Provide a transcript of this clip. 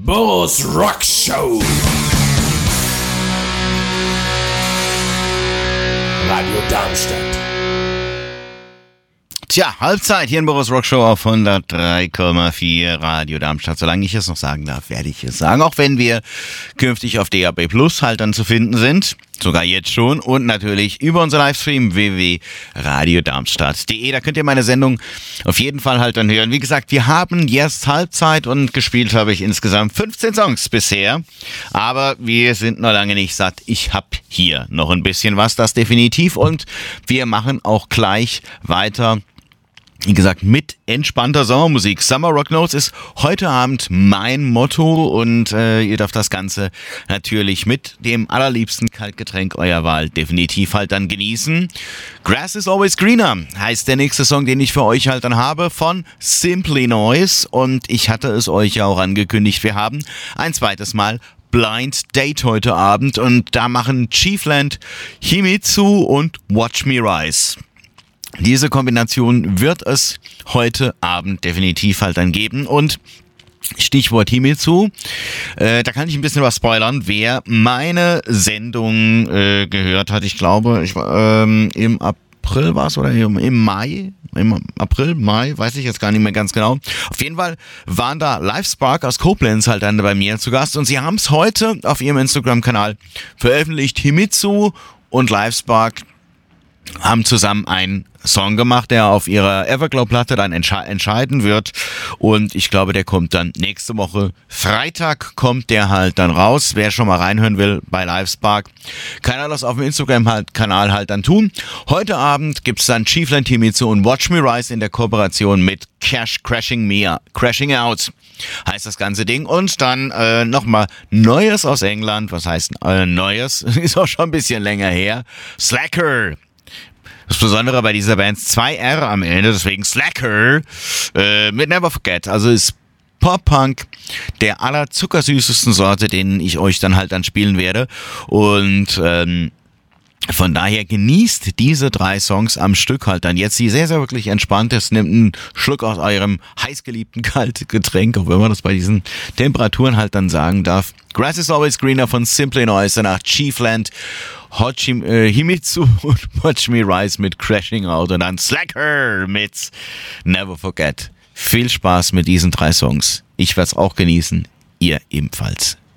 Boros Rock Show. Radio Darmstadt. Tja, Halbzeit hier in Boros Rock Show auf 103,4 Radio Darmstadt. Solange ich es noch sagen darf, werde ich es sagen. Auch wenn wir künftig auf DAB Plus halt dann zu finden sind. Sogar jetzt schon. Und natürlich über unser Livestream www.radiodarmstadt.de. Da könnt ihr meine Sendung auf jeden Fall halt dann hören. Wie gesagt, wir haben jetzt Halbzeit und gespielt habe ich insgesamt 15 Songs bisher. Aber wir sind noch lange nicht satt. Ich habe hier noch ein bisschen was, das definitiv. Und wir machen auch gleich weiter. Wie gesagt, mit entspannter Sommermusik. Summer Rock Notes ist heute Abend mein Motto und ihr dürft das Ganze natürlich mit dem allerliebsten Kaltgetränk eurer Wahl definitiv halt dann genießen. Grass is Always Greener heißt der nächste Song, den ich für euch halt dann habe von Simply Noise und ich hatte es euch ja auch angekündigt, wir haben ein zweites Mal Blind Date heute Abend und da machen Chiefland, Himitsu und Watch Me Rise. Diese Kombination wird es heute Abend definitiv halt dann geben und Stichwort Himitsu, da kann ich ein bisschen was spoilern. Wer meine Sendung gehört hat, ich glaube, im April war es oder im Mai? Im April, Mai, weiß ich jetzt gar nicht mehr ganz genau. Auf jeden Fall waren da Livespark aus Koblenz halt dann bei mir zu Gast und sie haben es heute auf ihrem Instagram-Kanal veröffentlicht. Himitsu und Livespark haben zusammen einen Song gemacht, der auf ihrer Everglow-Platte dann entscheiden wird und ich glaube, der kommt dann nächste Woche. Freitag kommt der halt dann raus. Wer schon mal reinhören will bei Livespark, kann er das auf dem Instagram-Kanal halt dann tun. Heute Abend gibt's dann Chiefland, Himitsu und Watch Me Rise in der Kooperation mit Crashing Out heißt das ganze Ding. Und dann nochmal Neues aus England. Was heißt Neues? Ist auch schon ein bisschen länger her. Slacker. Das Besondere bei dieser Band ist 2 R am Ende, deswegen Slacker mit Never Forget. Also ist Pop-Punk der allerzuckersüßesten Sorte, den ich euch dann halt dann spielen werde. Und von daher genießt diese 3 Songs am Stück halt dann jetzt, die sehr, sehr wirklich entspannt ist. Nehmt einen Schluck aus eurem heißgeliebten Kaltgetränk, auch wenn man das bei diesen Temperaturen halt dann sagen darf. Grass is Always Greener von Simply Noise, danach Chiefland, Himitsu und Watch Me Rise mit Crashing Out und dann Slacker mit Never Forget. Viel Spaß mit diesen 3 Songs. Ich werde es auch genießen, ihr ebenfalls.